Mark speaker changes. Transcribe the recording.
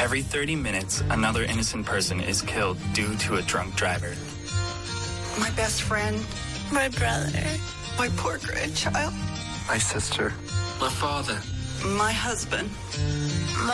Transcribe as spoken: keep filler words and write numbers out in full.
Speaker 1: Every thirty minutes, another innocent person is killed due to a drunk driver.
Speaker 2: My best friend.
Speaker 3: My brother.
Speaker 2: My poor grandchild.
Speaker 4: My sister.
Speaker 5: My father.
Speaker 2: My husband.